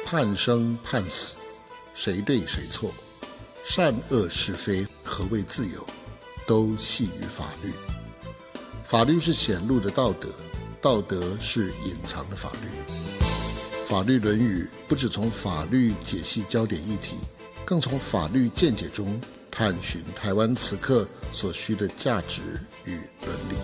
判生判死，谁对谁错，善恶是非，何谓自由，都系于法律。法律是显露的道德，道德是隐藏的法律。法律论语不只从法律解析焦点议题，更从法律见解中探寻台湾此刻所需的价值与伦理。